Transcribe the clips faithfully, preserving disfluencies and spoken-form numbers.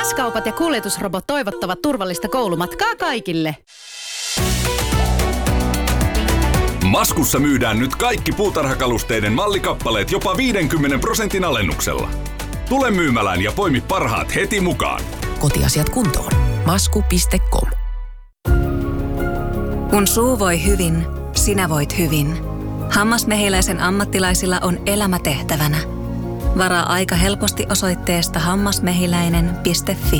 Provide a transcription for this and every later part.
S-kaupat ja kuljetusrobot toivottavat turvallista koulumatkaa kaikille. Maskussa myydään nyt kaikki puutarhakalusteiden mallikappaleet jopa viidenkymmenen prosentin alennuksella. Tule myymälään ja poimi parhaat heti mukaan. Kotiasiat kuntoon. masku piste com. Kun suu voi hyvin, sinä voit hyvin. Hammasmehiläisen ammattilaisilla on elämä tehtävänä. Varaa aika helposti osoitteesta hammasmehiläinen piste fi.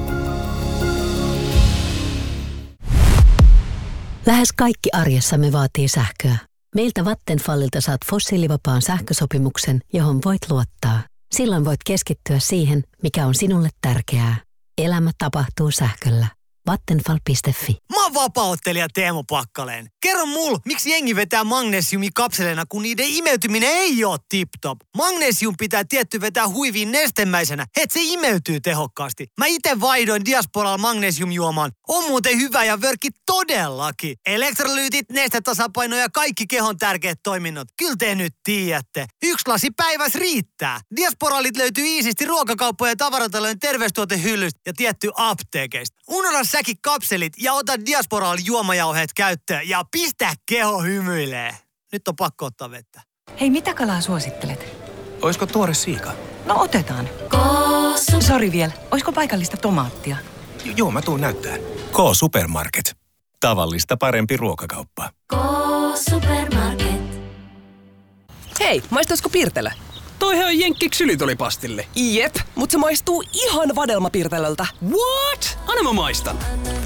Lähes kaikki arjessamme vaatii sähköä. Meiltä Vattenfallilta saat fossiilivapaan sähkösopimuksen, johon voit luottaa. Silloin voit keskittyä siihen, mikä on sinulle tärkeää. Elämä tapahtuu sähköllä. Vattenfall piste fi. Mä oon vapaa-ottelija Teemu Pakkaleen. Kerro mulle, miksi jengi vetää magnesiumikapseleina, kun niiden imeytyminen ei oo tip-top. Magnesium pitää tietty vetää huiviin nestemäisenä, et se imeytyy tehokkaasti. Mä ite vaihdoin Diasporal magnesiumjuomaan. On muuten hyvä ja vörkki todellakin. Elektrolyytit, nestetasapaino ja kaikki kehon tärkeät toiminnot. Kyllä te nyt tiedätte. Yksi lasi päiväs riittää. Diasporalit löytyy iisisti ruokakauppojen ja tavaratalojen terveystuotehyllystä ja tietty apteekeista. Unohda säkin kapselit ja ota Diasporal juomajauheet käyttöön ja pistä keho hymyilee. Nyt on pakko ottaa vettä. Hei, mitä kalaa suosittelet? Oisko tuore siika? No otetaan. Koosu. Sori vielä, oisko paikallista tomaattia? J- joo, mä tuun näyttää. K-Supermarket. Tavallista parempi ruokakauppa. K-Supermarket. Hei, maistaisiko Pirtelö? Toihan on Jenkki ksylitolipastille. Jep, mutta se maistuu ihan vadelmapirtelöltä. What? Anna mä maistan.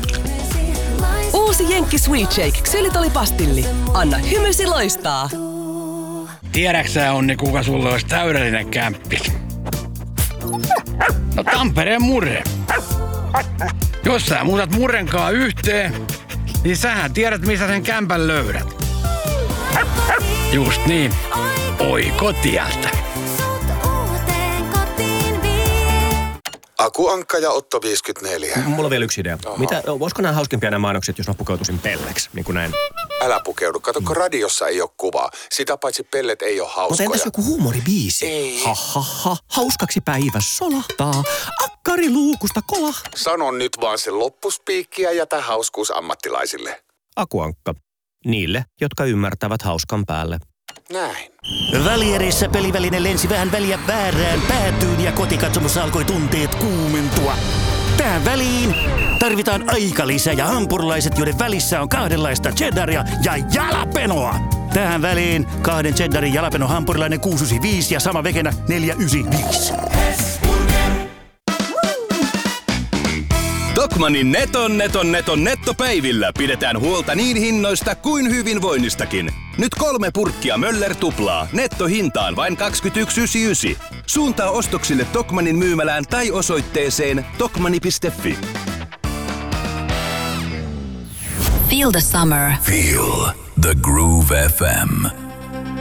Uusi Jenkki Sweet Shake ksylitolipastilli. Anna hymysi loistaa. Tiedäksä, Onni, kuka sulle olisi täydellinen kämppi? No Tampereen Murre. Jos sä muutat Murrenkaa yhteen, niin sähän tiedät, missä sen kämpän löydät. Just niin. Oi kotialta. Aku Ankka ja Otto viisikymmentäneljä. Mulla on vielä yksi idea. Oho. Mitä, voisiko nämä hauskimpia nämä mainokset, jos mä pukeutuisin pelleksi, niin kuin näin? Älä pukeudu. Kato, kun radiossa ei ole kuvaa. Sitä paitsi pellet ei ole hauskoja. Mutta entäs joku huumoribiisi? Ei. Ha, ha, ha. Hauskaksi päivä solahtaa. Akkari luukusta kolahtaa. Sano nyt vaan se loppuspiikki ja jätä hauskuus ammattilaisille. Aku Ankka. Niille, jotka ymmärtävät hauskan päälle. Näin. Välierissä peliväline lensi vähän väliä väärään päätyyn ja kotikatsomossa alkoi tunteet kuumentua. Tähän väliin tarvitaan aikalisä ja hampurilaiset, joiden välissä on kahdenlaista cheddaria ja jalapenoa. Tähän väliin kahden cheddarin jalapeno hampurilainen kuusi yhdeksänkymmentäviisi ja sama vekenä neljä yhdeksänkymmentäviisi. Tokmannin neton neton neton nettopäivillä pidetään huolta niin hinnoista kuin hyvinvoinnistakin. Nyt kolme purkkia Möller tuplaa. Nettohintaan vain kaksikymmentäyksi yhdeksänkymmentäyhdeksän. Suuntaa ostoksille Tokmannin myymälään tai osoitteeseen tokmanni piste fi. Feel the summer. Feel the Groove F M.